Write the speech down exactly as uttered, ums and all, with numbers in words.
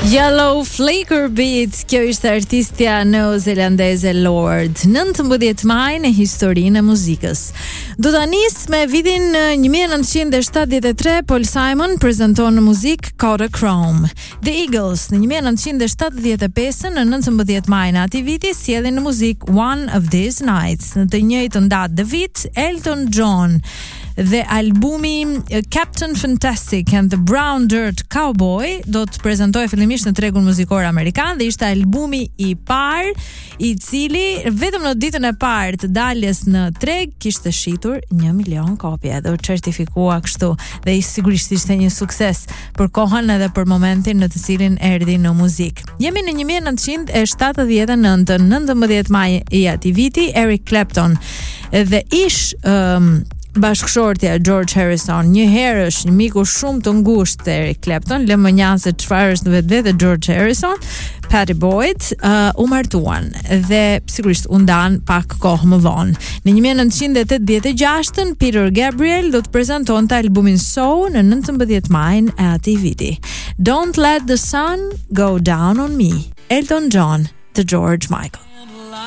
Yellow Flicker Beat, kjo ishte artistja neozelandeze Lorde, nëntëmbëdhjetë maj në historinë e muzikës. Do ta nis me vitin nineteen seventy-three, Paul Simon prezanton në muzikë Kodachrome. The Eagles në nineteen seventy-five në nëntëmbëdhjetë maj në atij viti sjellin në muzikë One of These Nights. Në të njëjtën datë dhe vit, Elton John dhe albumi Captain Fantastic and the Brown Dirt Cowboy do të prezantojë fillimisht në tregun muzikor amerikan dhe ishte albumi i parë i cili vetëm në ditën e parë të daljes në treg kishte shitur një milion kopje dhe u certifikua kështu dhe i sigurisht ishte një sukses për kohën edhe për momentin në të cilin erdhi në muzikë. Jemi në nineteen seventy-nine, nëntëmbëdhjetë maj i atij viti, Eric Clapton dhe ish um, bashkëshortja George Harrison, një herësh një miku shumë të ngushtë të Eric Clapton, le më njanë se çfarë është në vetvete George Harrison, Patty Boyd, uh, u martuan dhe sigurisht u ndan pak kohë më vonë. Në nineteen eighty-six, Peter Gabriel do të prezantonte albumin So në nëntëmbëdhjetë maj e atij viti. Don't Let the Sun Go Down on Me, Elton John dhe George Michael.